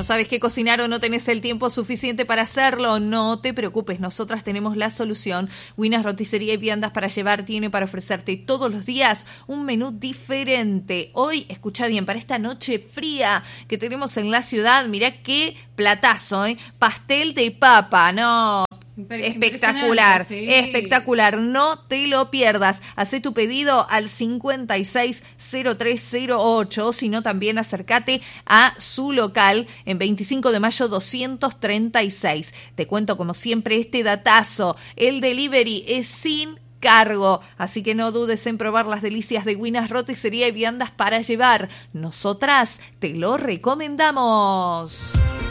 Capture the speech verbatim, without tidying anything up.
¿No sabes qué cocinar o no tenés el tiempo suficiente para hacerlo? No te preocupes, nosotras tenemos la solución. Winas Roticería y Viandas para Llevar tiene para ofrecerte todos los días un menú diferente. Hoy, escucha bien, para esta noche fría que tenemos en la ciudad, mirá qué platazo, ¿eh? Pastel de papa, no... Espectacular, sí. espectacular, no te lo pierdas. Hacé tu pedido al cincuenta y seis cero tres cero ocho, o si no también acércate a su local en veinticinco de mayo doscientos treinta y seis. Te cuento como siempre este datazo, el delivery es sin cargo, así que no dudes en probar las delicias de Winas Roticería y Viandas para Llevar. Nosotras te lo recomendamos.